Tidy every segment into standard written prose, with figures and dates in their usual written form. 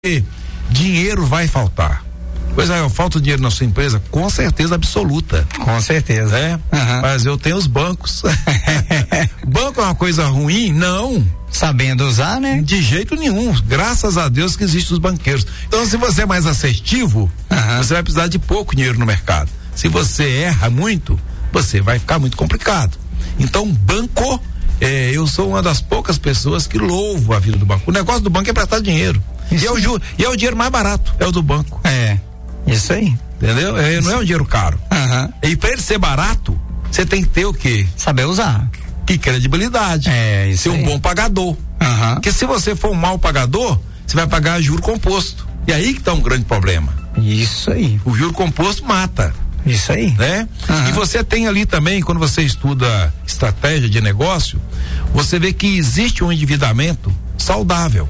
dinheiro vai faltar. Pois é, falta dinheiro na sua empresa? Com certeza absoluta. Com certeza. Mas eu tenho os bancos. Banco é uma coisa ruim? Não. Sabendo usar, né? De jeito nenhum. Graças a Deus que existem os banqueiros. Então, se você é mais assertivo, você vai precisar de pouco dinheiro no mercado. Se você erra muito, você vai ficar muito complicado. Então, banco, eu sou uma das poucas pessoas que louvo a vida do banco. O negócio do banco é prestar dinheiro. E é o dinheiro mais barato, é o do banco. Isso aí. Entendeu? Não é um dinheiro caro. E para ele ser barato, você tem que ter o quê? Saber usar. Que credibilidade. Isso ser um aí. bom pagador. Porque se você for um mau pagador, você vai pagar juro composto. E aí que tá um grande problema. Isso aí. O juro composto mata. Isso aí. Né? E você tem ali também, quando você estuda estratégia de negócio, você vê que existe um endividamento saudável.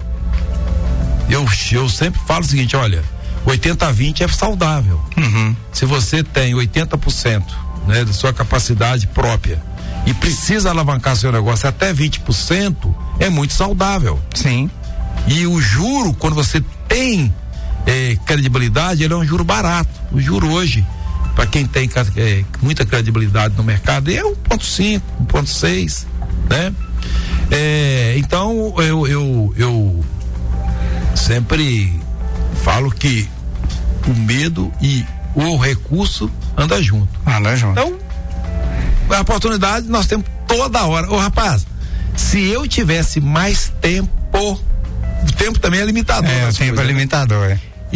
Eu sempre falo o seguinte, olha, 80-20 é saudável. Se você tem 80%, né, da sua capacidade própria e precisa alavancar seu negócio até 20%, é muito saudável. Sim. E o juro, quando você tem credibilidade, ele é um juro barato. O juro hoje, para quem tem muita credibilidade no mercado, é 1,5, 1,6, né? Então eu sempre falo que o medo e o recurso andam junto. Então, a oportunidade nós temos toda hora. Ô rapaz, se eu tivesse mais tempo, o tempo também é limitador. O tempo é limitador.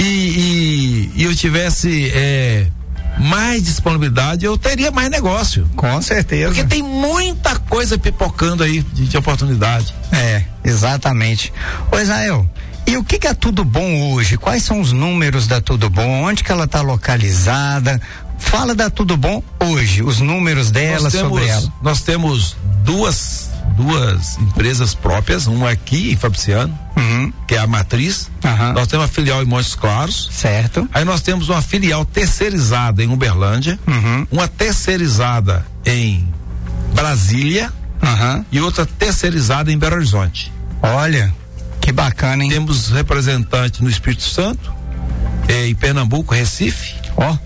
E eu tivesse mais disponibilidade, eu teria mais negócio. Com certeza. Porque tem muita coisa pipocando aí de oportunidade. Exatamente. Ô Israel, e o que é Tudo Bom hoje? Quais são os números da Tudo Bom? Onde que ela está localizada? Fala da Tudo Bom hoje, os números dela, sobre ela. Nós temos duas empresas próprias, uma aqui em Fabriciano, que é a Matriz. Nós temos uma filial em Montes Claros. Certo. Aí nós temos uma filial terceirizada em Uberlândia, uma terceirizada em Brasília e outra terceirizada em Belo Horizonte. Olha, que bacana, hein? Temos representante no Espírito Santo, em Pernambuco, Recife,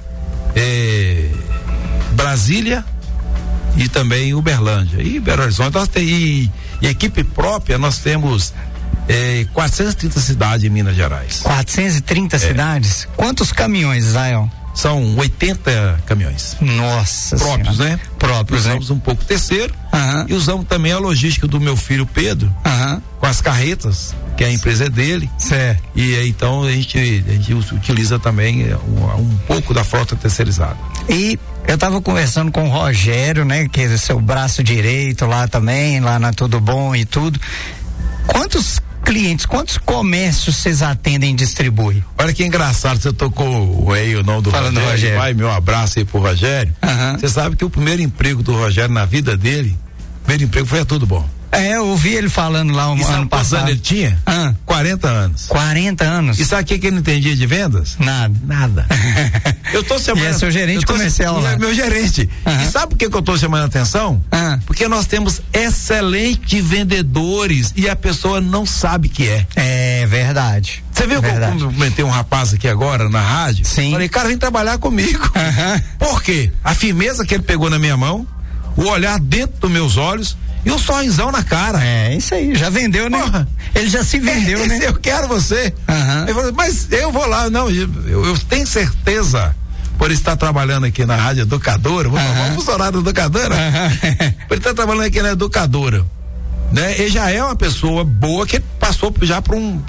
Brasília e também Uberlândia. E Belo Horizonte nós temos, e equipe própria nós temos 430 cidades em Minas Gerais. 430 cidades? Quantos caminhões, Israel? São 80 caminhões. Nossa próprios, senhora. né? Próprios, usamos um pouco terceiro e usamos também a logística do meu filho Pedro com as carretas, que a empresa é dele. Certo. E então a gente utiliza também um pouco da frota terceirizada. E eu estava conversando com o Rogério, né? Que é seu braço direito lá também, lá na Tudo Bom e tudo. Quantos clientes, quantos comércios vocês atendem e distribuem? Olha que engraçado, você tocou o nome do Rogério. Vai, meu abraço aí pro Rogério. Você sabe que o primeiro emprego do Rogério na vida dele, o primeiro emprego foi a Tudo Bom. Eu ouvi ele falando lá ano passado. Quantos anos ele tinha? 40 anos. 40 anos. E sabe o que ele não entendia de vendas? Nada. Eu tô chamando. E é seu gerente comercial lá. É meu gerente. E sabe por que eu tô chamando a atenção? Porque nós temos excelentes vendedores e a pessoa não sabe que é. É verdade. Você viu que eu comentei um rapaz aqui agora na rádio? Sim. Falei, cara, vem trabalhar comigo. Por quê? A firmeza que ele pegou na minha mão, o olhar dentro dos meus olhos e um sorrisão na cara. Isso aí, já vendeu, né? Porra, ele já se vendeu, né? Eu quero você. Ele falou, mas eu vou lá, não, eu tenho certeza, por estar trabalhando aqui na Rádio Educadora, vamos funcionário da Educadora, por estar trabalhando aqui na Educadora, né? Ele já é uma pessoa boa que passou já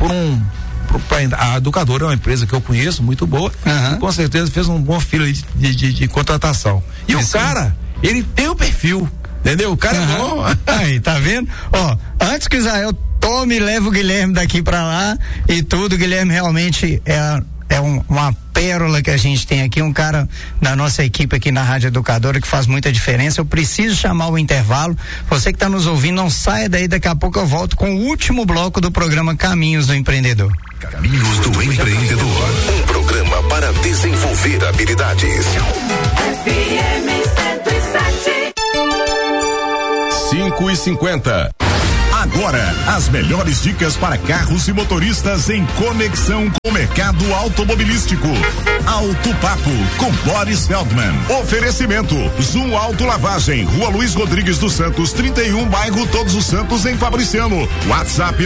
a Educadora é uma empresa que eu conheço, muito boa, e com certeza fez um bom filo de contratação. E o cara, ele tem o perfil. Entendeu? O cara é bom. Aí, tá vendo? Antes que o Israel tome e leve o Guilherme daqui pra lá e tudo, o Guilherme realmente é uma pérola que a gente tem aqui, um cara da nossa equipe aqui na Rádio Educadora que faz muita diferença. Eu preciso chamar o intervalo. Você que tá nos ouvindo, não saia daí, daqui a pouco eu volto com o último bloco do programa Caminhos do Empreendedor. Caminhos do Empreendedor, um programa para desenvolver habilidades. FM 107. 5:50. Agora, as melhores dicas para carros e motoristas em conexão com o mercado automobilístico. Auto Papo com Boris Feldman. Oferecimento Zoom Auto Lavagem, Rua Luiz Rodrigues dos Santos, 31, bairro Todos os Santos, em Fabriciano. WhatsApp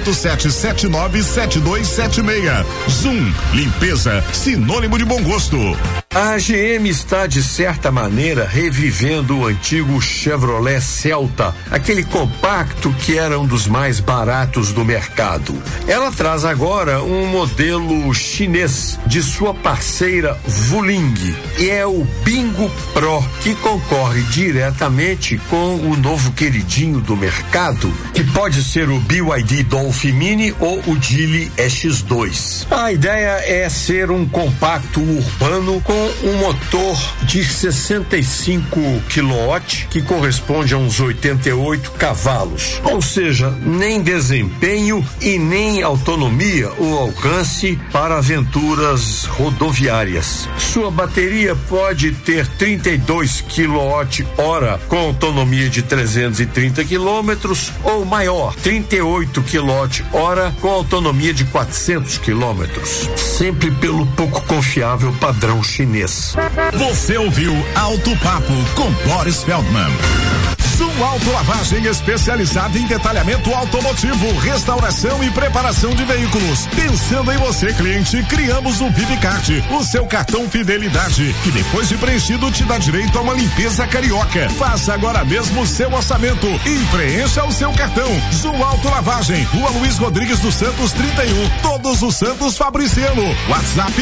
987797276. Zoom, limpeza, sinônimo de bom gosto. A GM está, de certa maneira, revivendo o antigo Chevrolet Celta, aquele compacto que era um dos mais baratos do mercado. Ela traz agora um modelo chinês de sua parceira Wuling, e é o Bingo Pro, que concorre diretamente com o novo queridinho do mercado, que pode ser o BYD Dolphin Mini ou o Geely EX2. A ideia é ser um compacto urbano com um motor de 65 kW, que corresponde a uns 88 cavalos. Ou seja, nem desempenho e nem autonomia ou alcance para aventuras rodoviárias. Sua bateria pode ter 32 kWh com autonomia de 330 km ou maior, 38 kWh com autonomia de 400 km. Sempre pelo pouco confiável padrão chinês. Você ouviu Auto Papo com Boris Feldman. Zoom Auto Lavagem, especializada em detalhamento automotivo, restauração e preparação de veículos. Pensando em você, cliente, criamos o VIPCard, o seu cartão fidelidade, que depois de preenchido te dá direito a uma limpeza carioca. Faça agora mesmo o seu orçamento e preencha o seu cartão. Zoom Auto Lavagem, Rua Luiz Rodrigues dos Santos, 31, Todos os Santos, Fabriciano. WhatsApp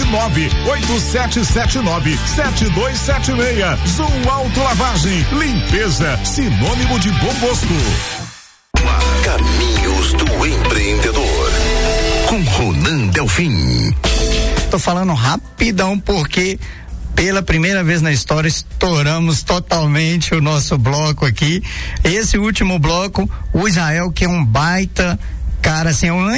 987797276. Zoom Auto Lavagem, limpeza, sinônimo de bom gosto. Caminhos do Empreendedor, com Ronan Delfim. Tô falando rapidão porque pela primeira vez na história estouramos totalmente o nosso bloco aqui. Esse último bloco, o Israel, que é um baita cara, assim, um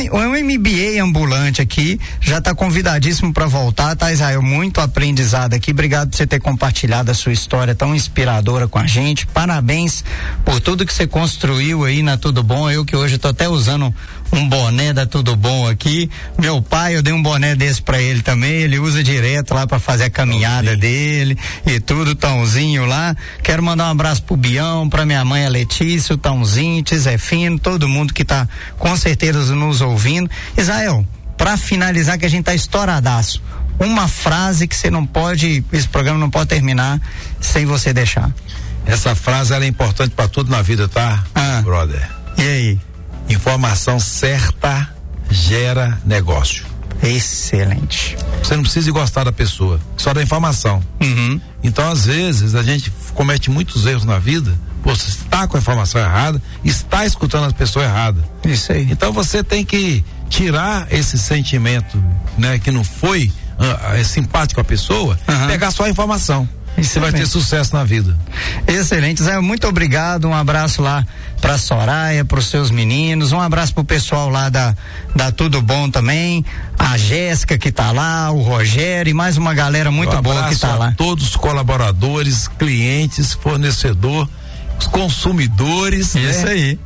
MBA ambulante aqui, já tá convidadíssimo para voltar, tá, Israel? Muito aprendizado aqui, obrigado por você ter compartilhado a sua história tão inspiradora com a gente, parabéns por tudo que você construiu aí na Tudo Bom. Eu que hoje tô até usando um boné da Tudo Bom aqui, meu pai, eu dei um boné desse pra ele também, ele usa direto lá pra fazer a caminhada dele e tudo, Tãozinho lá. Quero mandar um abraço pro Bião, pra minha mãe a Letícia, o Tãozinho, Tizefino, todo mundo que tá com certeza nos ouvindo. Israel, pra finalizar, que a gente tá estouradaço, uma frase que você não pode, esse programa não pode terminar sem você deixar. Essa frase ela é importante pra tudo na vida, tá, brother? E aí? Informação certa gera negócio. Excelente. Você não precisa gostar da pessoa, só da informação. Uhum. Então, às vezes, a gente comete muitos erros na vida. Você está com a informação errada, está escutando a pessoa errada. Isso aí. Então, você tem que tirar esse sentimento, né, que não foi simpático à pessoa, pegar só a informação. Você vai ter sucesso na vida. Excelente, Zé, muito obrigado, um abraço lá pra Soraya, pros seus meninos, um abraço pro pessoal lá da Tudo Bom também, a Jéssica que tá lá, o Rogério e mais uma galera muito boa que tá lá. Todos os colaboradores, clientes, fornecedor, os consumidores. Isso, né? Aí.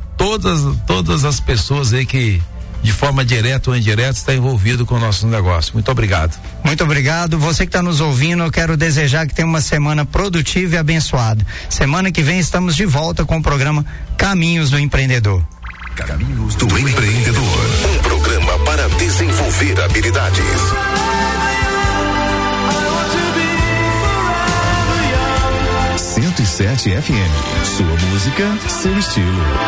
Todas as pessoas aí que de forma direta ou indireta está envolvido com o nosso negócio. Muito obrigado. Muito obrigado. Você que está nos ouvindo, eu quero desejar que tenha uma semana produtiva e abençoada. Semana que vem estamos de volta com o programa Caminhos do Empreendedor. Caminhos do Empreendedor, um programa para desenvolver habilidades. 107 FM, sua música, seu estilo.